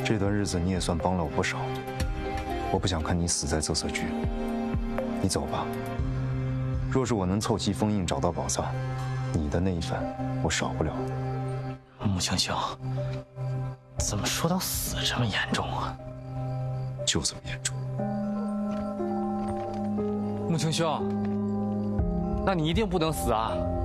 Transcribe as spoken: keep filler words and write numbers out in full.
这段日子你也算帮了我不少，我不想看你死在泽色居。你走吧。若是我能凑齐封印，找到宝藏，你的那一份我少不了。 穆青兄，怎么说到死这么严重啊？ 就这么严重。 穆青兄，那你一定不能死啊！